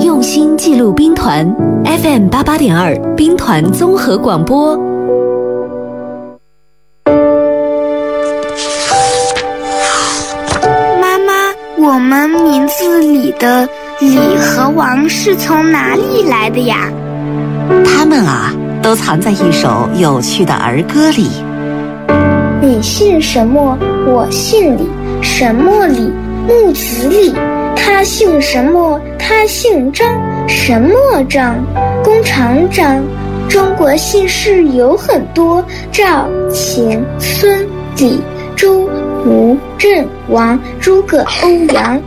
用心记录兵团 FM88.2 兵团综合广播。 妈妈，我们名字里的李和王是从哪里来的呀？ 他们啊，都藏在一首有趣的儿歌里。 你姓什么？我姓李，什么李？木子李。他姓什么？他姓张，什么张？弓长张。中国姓氏有很多，赵、钱、孙、李、周、吴、郑、王、诸葛、欧阳。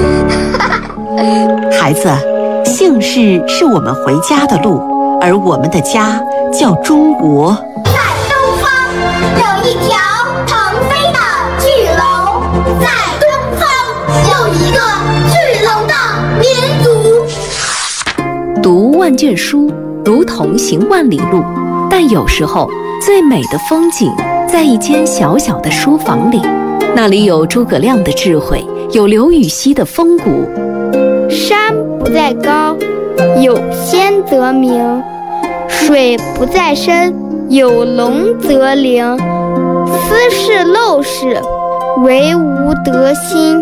孩子，姓氏是我们回家的路，而我们的家叫中国。 在东方有一条腾飞的巨龙，在东方有一个巨龙的民族。 读万卷书，如同行万里路，但有时候最美的风景在一间小小的书房里，那里有诸葛亮的智慧，有刘禹锡的风骨。 山不在高，有仙则名；水不在深，有龙则灵。斯是陋室，惟吾德馨。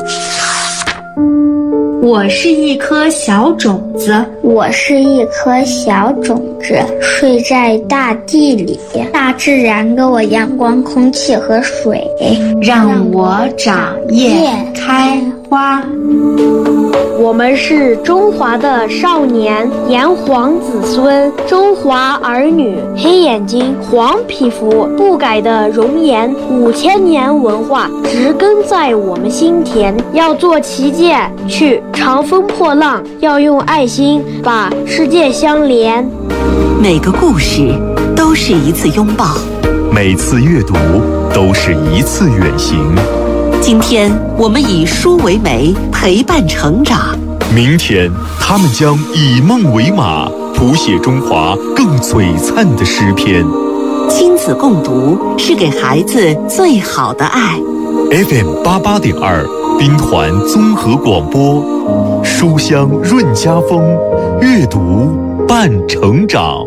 我是一颗小种子， 我是一颗小种子，睡在大地里。大自然给我阳光、空气和水， 让我长叶开花。 我们是中华的少年，炎黄子孙，中华儿女，黑眼睛，黄皮肤，不改的容颜，5000年文化植根在我们心田。要做旗舰，去长风破浪，要用爱心把世界相连。 每个故事都是一次拥抱， 每次阅读都是一次远行。 今天我们以书为媒，陪伴成长。 明天他们将以梦为马，谱写中华更璀璨的诗篇。 亲子共读是给孩子最好的爱。 FM88.2 兵团综合广播，书香润家风，阅读伴成长。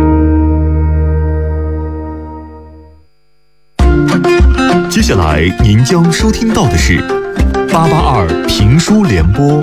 接下来您将收听到的是882评书联播。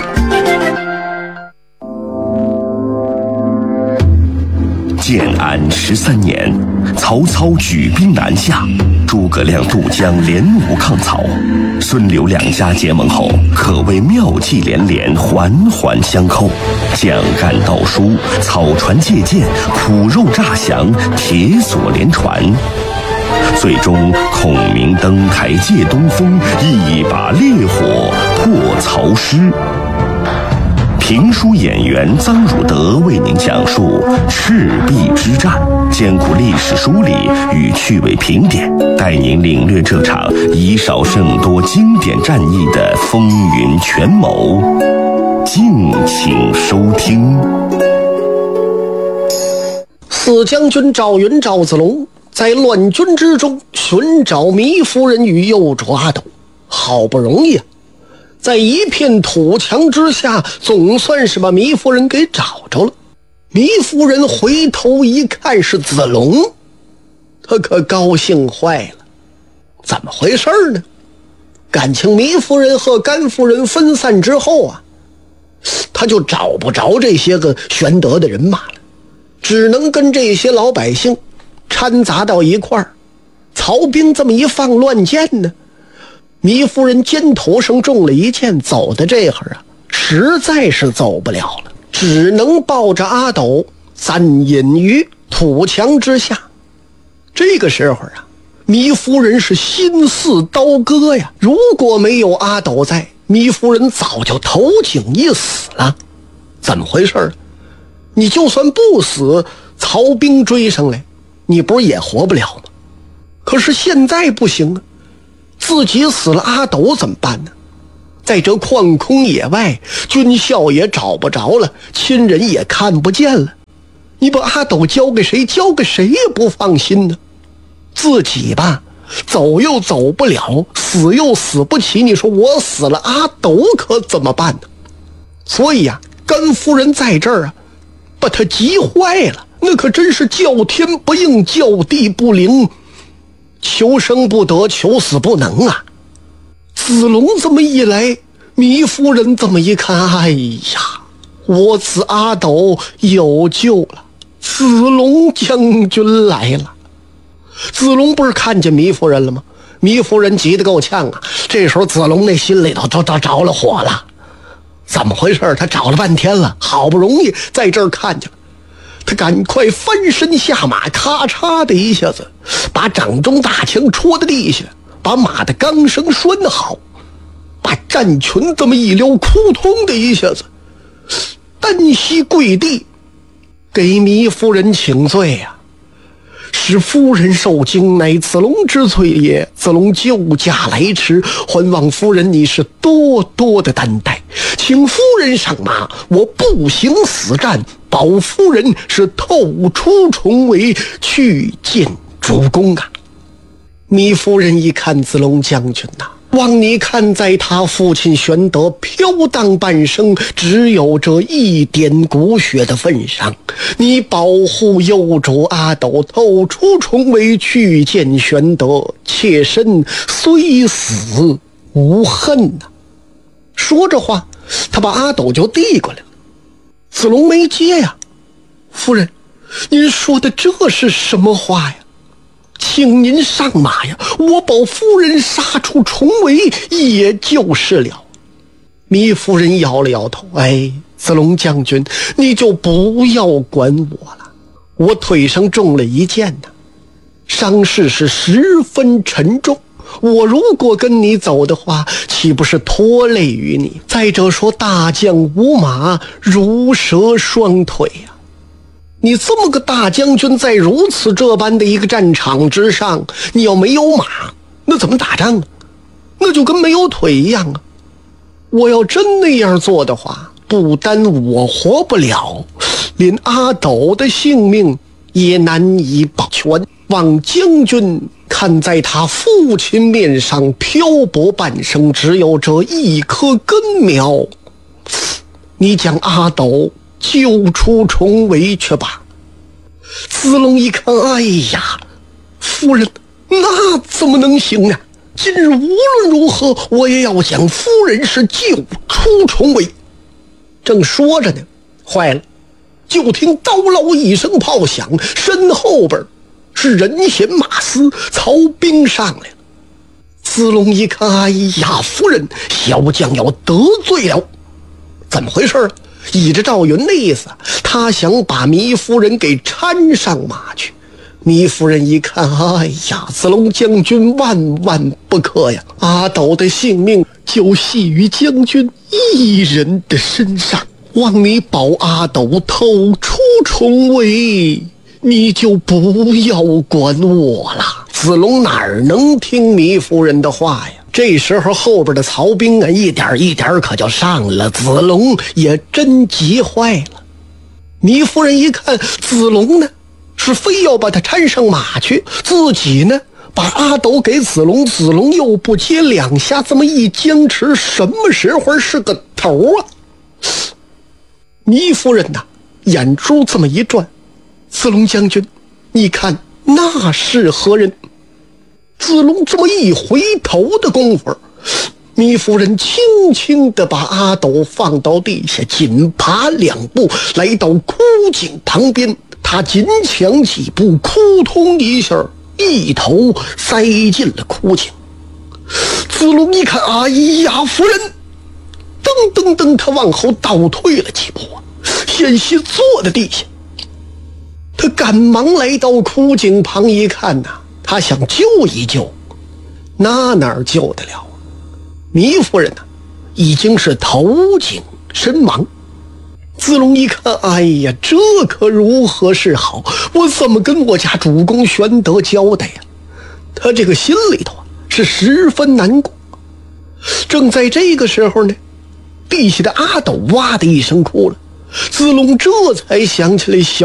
建安13年，曹操举兵南下，诸葛亮渡江联吴抗曹，孙刘两家结盟后，可谓妙计连连，环环相扣，蒋干盗书，草船借箭，苦肉诈降，铁索连环。最终孔明登台借东风，一把烈火破曹师。评书演员臧汝德为您讲述赤壁之战，兼顾历史梳理与趣味评点，带您领略这场以少胜多经典战役的风云权谋。敬请收听。 四将军赵云、赵子龙在乱军之中寻找糜夫人与幼主阿斗，好不容易在一片土墙之下，总算是把糜夫人给找着了。糜夫人回头一看是子龙，他可高兴坏了。怎么回事呢？感情糜夫人和甘夫人分散之后啊，他就找不着这些个玄德的人马了，只能跟这些老百姓掺杂到一块儿。曹兵这么一放乱箭呢，糜夫人肩头上中了一箭，走的这会儿啊，实在是走不了了，只能抱着阿斗暂隐于土墙之下。这个时候啊，糜夫人是心似刀割呀，如果没有阿斗在，糜夫人早就投井一死了。怎么回事？你就算不死，曹兵追上来，你不是也活不了吗？可是现在不行啊，自己死了，阿斗怎么办呢？在这旷空野外，军校也找不着了，亲人也看不见了，你把阿斗交给谁？交给谁也不放心呢。自己吧，走又走不了，死又死不起，你说我死了，阿斗可怎么办呢？所以呀， 甘夫人在这儿啊，把他急坏了，那可真是叫天不应，叫地不灵，求生不得，求死不能啊。子龙这么一来，糜夫人这么一看，哎呀，我子阿斗有救了，子龙将军来了。子龙不是看见糜夫人了吗？糜夫人急得够呛啊。这时候子龙那心里头都着了火了，怎么回事？他找了半天了，好不容易在这儿看见了，他赶快翻身下马，咔嚓的一下子把掌中大枪戳在地下，把马的缰绳拴好，把战裙这么一撩，扑通的一下子单膝跪地，给糜夫人请罪呀。使夫人受惊，乃子龙之罪也。子龙救驾来迟，还望夫人你是多多的担待，请夫人上马，我步行死战，保夫人是透出重围，去见主公啊。糜夫人一看子龙将军呐，望你看在他父亲玄德飘荡半生，只有这一点骨血的份上，你保护幼主阿斗透出重围，去见玄德，妾身虽死无恨呐。说着话，他把阿斗就递过来了。子龙没接呀。夫人，您说的这是什么话呀？请您上马呀，我保夫人杀出重围也就是了。糜夫人摇了摇头，哎，子龙将军，你就不要管我了，我腿上中了一箭呢，伤势是十分沉重，我如果跟你走的话，岂不是拖累于你？再者说大将无马，如蛇双腿呀。你这么个大将军，在如此这般的一个战场之上，你要没有马，那怎么打仗啊？那就跟没有腿一样啊。我要真那样做的话，不单我活不了，连阿斗的性命也难以保全。望将军看在他父亲面上，漂泊半生，只有这一棵根苗，你将阿斗救出重围去吧。子龙一看，哎呀，夫人，那怎么能行啊？今日无论如何，我也要将夫人是救出重围。正说着呢，坏了，就听刀嗷一声炮响，身后边是人衔马嘶，曹兵上来了。子龙一看，哎呀，夫人，小将要得罪了。怎么回事啊？倚着赵云的意思，他想把糜夫人给搀上马去。糜夫人一看，哎呀，子龙将军万万不可呀！阿斗的性命就系于将军一人的身上，望你保阿斗透出重围，你就不要管我了。子龙哪儿能听糜夫人的话呀？这时候后边的曹兵啊，一点一点可就上了，子龙也真急坏了。糜夫人一看子龙呢是非要把他搀上马去，自己呢把阿斗给子龙，子龙又不接两下，这么一僵持，什么时候是个头啊？糜夫人呐，眼珠这么一转，子龙将军，你看那是何人？子龙这么一回头的功夫，糜夫人轻轻地把阿斗放到地下，紧爬两步来到枯井旁边，他紧抢几步，扑通一下一头塞进了枯井。子龙一看，哎呀，夫人，噔噔噔，他往后倒退了几步，险些坐在地下。他赶忙来到枯井旁一看呐，他想救一救，那哪儿救得了？糜夫人已经是投井身亡。子龙一看，哎呀，这可如何是好？我怎么跟我家主公玄德交代呀？他这个心里头是十分难过。正在这个时候呢，地下的阿斗哇的一声哭了。子龙这才想起来